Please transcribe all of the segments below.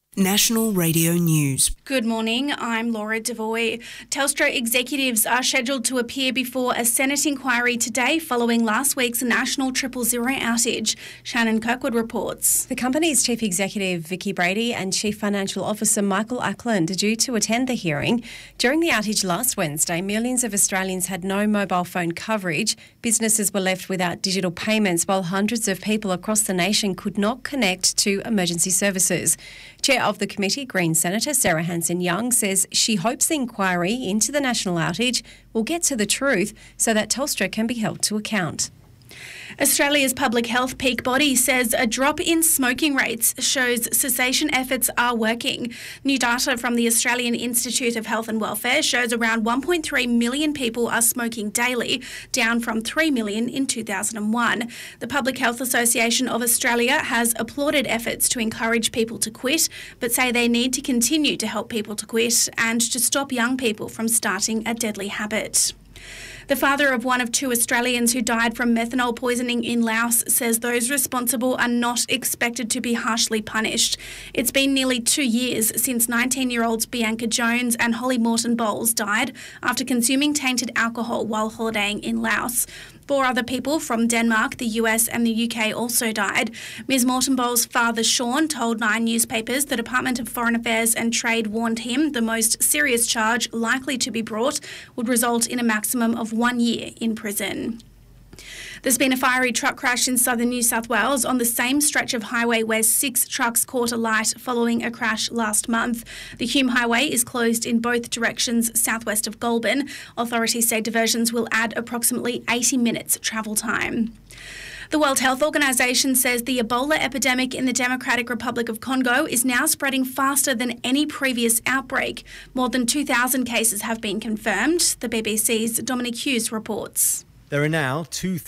National Radio News. Good morning, I'm Laura Devoy. Telstra executives are scheduled to appear before a Senate inquiry today following last week's national 000 outage. Shannon Kirkwood reports. The company's chief executive, Vicki Brady, and chief financial officer, Michael Ackland, are due to attend the hearing. During the outage last Wednesday, millions of Australians had no mobile phone coverage. Businesses were left without digital payments, while hundreds of people across the nation could not connect to emergency services. Chair of the committee, Green Senator Sarah Hanson-Young, says she hopes the inquiry into the national outage will get to the truth so that Telstra can be held to account. Australia's public health peak body says a drop in smoking rates shows cessation efforts are working. New data from the Australian Institute of Health and Welfare shows around 1.3 million people are smoking daily, down from 3 million in 2001. The Public Health Association of Australia has applauded efforts to encourage people to quit, but say they need to continue to help people to quit and to stop young people from starting a deadly habit. The father of one of two Australians who died from methanol poisoning in Laos says those responsible are not expected to be harshly punished. It's been nearly 2 years since 19-year-olds Bianca Jones and Holly Morton Bowles died after consuming tainted alcohol while holidaying in Laos. 4 other people from Denmark, the US and the UK also died. Ms Morton Bowles' father, Sean, told Nine newspapers the Department of Foreign Affairs and Trade warned him the most serious charge likely to be brought would result in a maximum of 1 year in prison. There's been a fiery truck crash in southern New South Wales on the same stretch of highway where 6 trucks caught alight following a crash last month. The Hume Highway is closed in both directions southwest of Goulburn. Authorities say diversions will add approximately 80 minutes travel time. The World Health Organization says the Ebola epidemic in the Democratic Republic of Congo is now spreading faster than any previous outbreak. More than 2,000 cases have been confirmed. The BBC's Dominic Hughes reports. There are now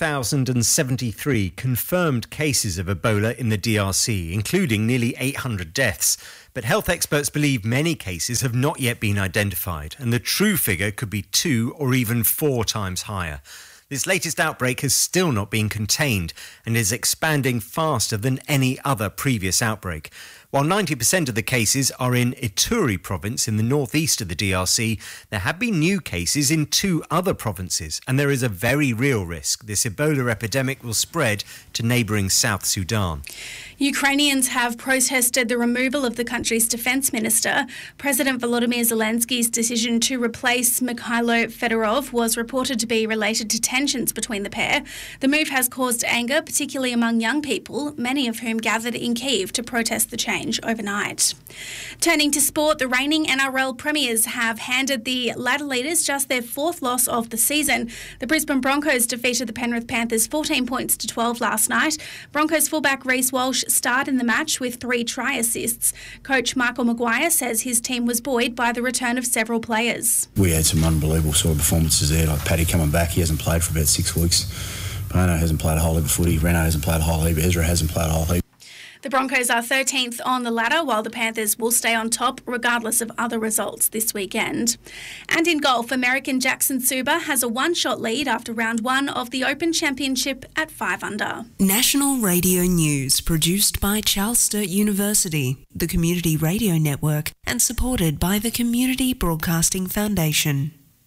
2,073 confirmed cases of Ebola in the DRC, including nearly 800 deaths. But health experts believe many cases have not yet been identified, and the true figure could be 2 or even 4 times higher. This latest outbreak has still not been contained and is expanding faster than any other previous outbreak. While 90% of the cases are in Ituri province in the northeast of the DRC, there have been new cases in 2 other provinces, and there is a very real risk this Ebola epidemic will spread to neighbouring South Sudan. Ukrainians have protested the removal of the country's defence minister. President Volodymyr Zelensky's decision to replace Mikhailo Fedorov was reported to be related to tensions between the pair. The move has caused anger, particularly among young people, many of whom gathered in Kyiv to protest the change overnight. Turning to sport, the reigning NRL premiers have handed the ladder leaders just their 4th loss of the season. The Brisbane Broncos defeated the Penrith Panthers 14 points to 12 last night. Broncos fullback Reece Walsh starred in the match with 3 try assists. Coach Michael Maguire says his team was buoyed by the return of several players. We had some unbelievable sort of performances there, like Paddy coming back. He hasn't played for about 6 weeks. Bono hasn't played a whole heap of footy. Reno hasn't played a whole heap. Ezra hasn't played a whole heap. The Broncos are 13th on the ladder, while the Panthers will stay on top regardless of other results this weekend. And in golf, American Jackson Suba has a 1-shot lead after round 1 of the Open Championship at 5 under. National Radio News, produced by Charles Sturt University, the Community Radio Network, and supported by the Community Broadcasting Foundation.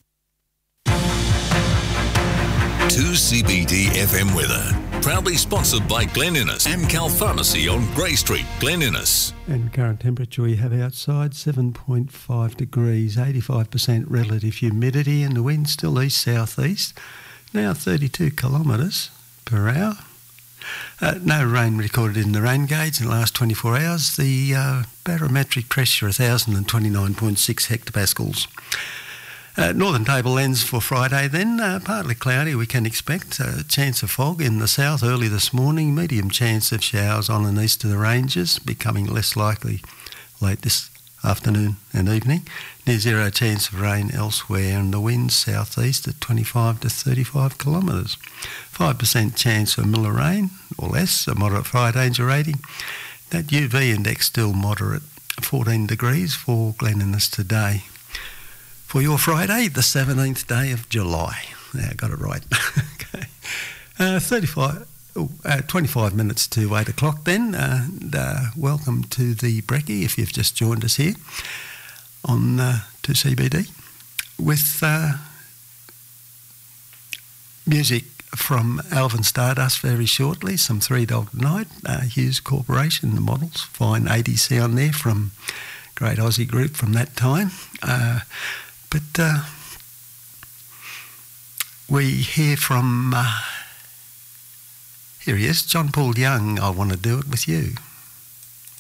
2CBD FM weather. Proudly sponsored by Glen Innes, Amcal Pharmacy on Grey Street, Glen Innes. And current temperature we have outside 7.5 degrees, 85% relative humidity, and the wind still east-southeast, now 32 kilometres per hour. No rain recorded in the rain gauge in the last 24 hours. The barometric pressure 1,029.6 hectopascals. Northern table lens for Friday then, partly cloudy we can expect, chance of fog in the south early this morning, medium chance of showers on and east of the ranges, becoming less likely late this afternoon and evening, near zero chance of rain elsewhere, and the wind southeast at 25 to 35 kilometres. 5% chance of miller rain or less, a moderate fire danger rating. That UV index still moderate, 14 degrees for Glen Innes today. For your Friday, the 17th day of July. Yeah, I got it right. Okay. 35 25 minutes to 8 o'clock then. Welcome to the Brekkie if you've just joined us here on 2CBD with music from Alvin Stardust very shortly, some Three Dog Night, Hughes Corporation, the Models, fine 80s sound there from great Aussie group from that time. But we hear from... here he is, John Paul Young, I Want to Do It With You.